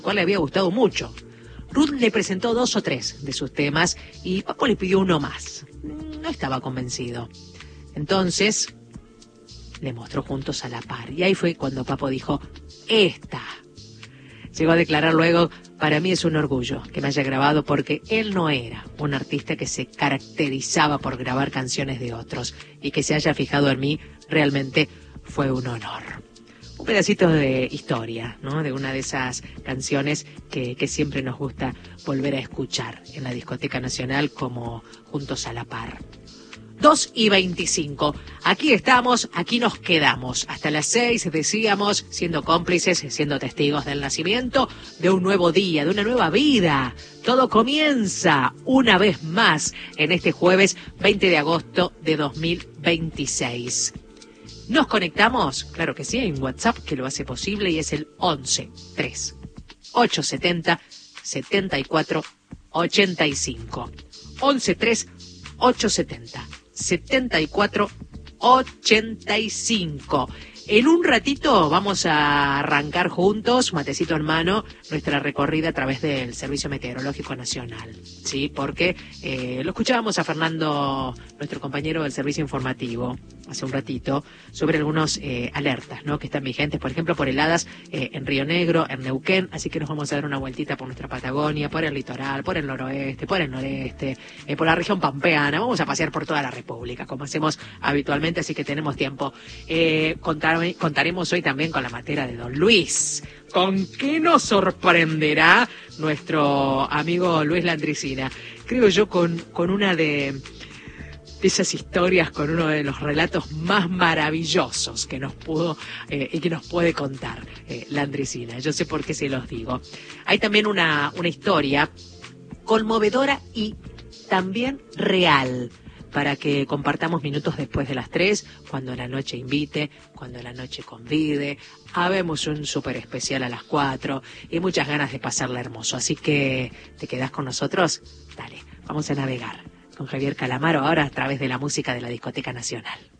cual le había gustado mucho. Ruth le presentó 2 o 3 de sus temas y Papo le pidió uno más. No estaba convencido. Entonces le mostró Juntos a la Par. Y ahí fue cuando Papo dijo, esta. Llegó a declarar luego, para mí es un orgullo que me haya grabado porque él no era un artista que se caracterizaba por grabar canciones de otros. Y que se haya fijado en mí realmente fue un honor. Un pedacito de historia, ¿no? De una de esas canciones que siempre nos gusta volver a escuchar en la Discoteca Nacional como Juntos a la Par. 2:25. Aquí estamos, aquí nos quedamos. Hasta las 6, decíamos, siendo cómplices, siendo testigos del nacimiento de un nuevo día, de una nueva vida. Todo comienza una vez más en este jueves 20 de agosto de 2026. ¿Nos conectamos? Claro que sí, hay un WhatsApp que lo hace posible y es el 11 3 870 74 85. 11 3 870 74 85. En un ratito vamos a arrancar juntos, matecito en mano, nuestra recorrida a través del Servicio Meteorológico Nacional, ¿sí? Porque lo escuchábamos a Fernando, nuestro compañero del Servicio Informativo, hace un ratito, sobre algunos alertas, ¿no? Que están vigentes, por ejemplo, por heladas en Río Negro, en Neuquén, así que nos vamos a dar una vueltita por nuestra Patagonia, por el litoral, por el noroeste, por el noreste, por la región pampeana, vamos a pasear por toda la República, como hacemos habitualmente, así que tenemos tiempo. Contaremos hoy también con la matera de Don Luis. ¿Con qué nos sorprenderá nuestro amigo Luis Landricina? Creo yo con una de esas historias, con uno de los relatos más maravillosos que nos pudo y que nos puede contar Landricina. Yo sé por qué se los digo. Hay también una historia conmovedora y también real, para que compartamos minutos después de las 3, cuando la noche invite, cuando la noche convide. Habemos un súper especial a las 4 y muchas ganas de pasarla hermoso. Así que, ¿te quedás con nosotros? Dale, vamos a navegar con Javier Calamaro ahora a través de la música de la Discoteca Nacional.